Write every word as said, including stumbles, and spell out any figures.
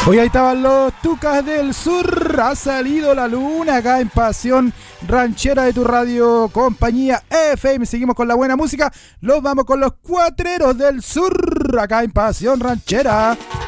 Hoy ahí estaban los Tucas del Sur. Ha salido la luna acá en Pasión Ranchera de tu radio compañía F M. Seguimos con la buena música. Los vamos con los Cuatreros del Sur acá en Pasión Ranchera.